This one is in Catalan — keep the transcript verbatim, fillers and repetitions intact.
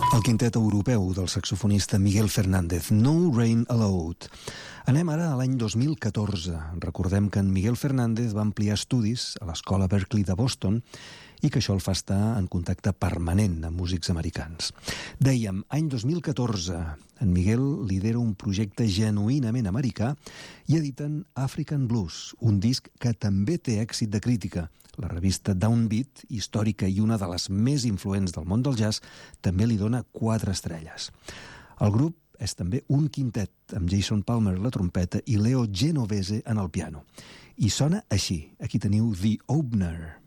El quintet europeu del saxofonista Miguel Fernández, No Rain Allowed. Anem ara a l'any dos mil catorze. Recordem que en Miguel Fernández va ampliar estudis a l'Escola Berklee de Boston i que això el fa estar en contacte permanent amb músics americans. Dèiem, any dos mil catorze, en Miguel lidera un projecte genuïnament americà i editen African Blues, un disc que també té èxit de crítica. La revista Downbeat, històrica i una de les més influents del món del jazz, també li dona quatre estrelles. El grup és també un quintet, amb Jason Palmer a la trompeta i Leo Genovese en el piano. I sona així. Aquí teniu The Opener.